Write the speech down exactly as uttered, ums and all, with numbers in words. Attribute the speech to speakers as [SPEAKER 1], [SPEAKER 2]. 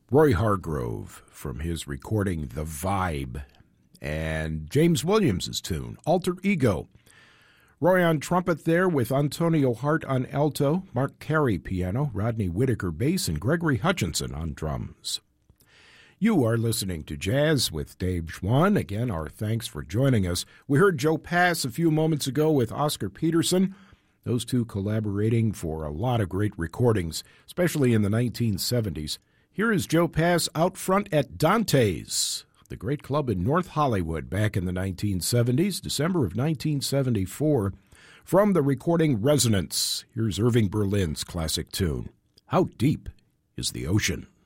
[SPEAKER 1] Roy Hargrove from his recording The Vibe, and James Williams' tune, Alter Ego. Roy on trumpet there with Antonio Hart on alto, Mark Carey piano, Rodney Whitaker bass, and Gregory Hutchinson on drums. You are listening to Jazz with Dave Schwann. Again, our thanks for joining us. We heard Joe Pass a few moments ago with Oscar Peterson, those two collaborating for a lot of great recordings, especially in the nineteen seventies. Here is Joe Pass out front at Dante's, the great club in North Hollywood back in the nineteen seventies, December of nineteen seventy-four. From the recording Resonance, here's Irving Berlin's classic tune, How Deep is the Ocean?